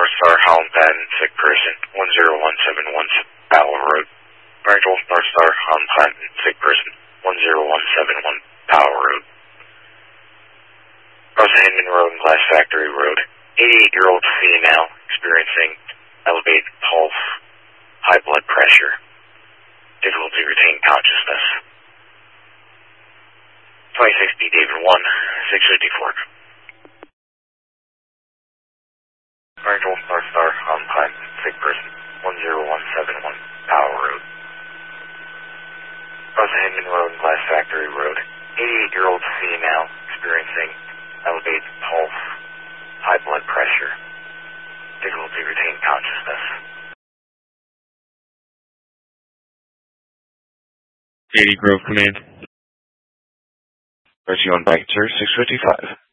North Star, Holland Patton, sick person, 10171 Powell Road. Virgil, North Star, Holland Patton, sick person, 10171 Powell Road. Cross Hinman Road and Glass Factory Road. 88-year-old female experiencing elevated pulse, high blood pressure, difficulty retaining consciousness. 26B David 1, 654. Virgil, North Star, Holland Patton, sick person, 10171 Powell Road. Cross Hinman Road and Glass Factory Road. 88-year-old female experiencing elevated pulse, high blood pressure, difficulty retaining consciousness. 80 Grove Command. Mercy on Bank, sir, 655.